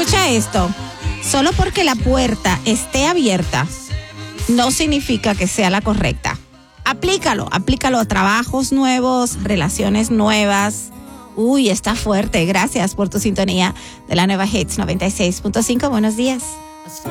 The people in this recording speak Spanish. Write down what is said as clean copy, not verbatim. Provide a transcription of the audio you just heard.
Escucha esto. Solo porque la puerta esté abierta, no significa que sea la correcta. Aplícalo a trabajos nuevos, relaciones nuevas. Uy, está fuerte. Gracias por tu sintonía de la nueva Hits 96.5. Buenos días.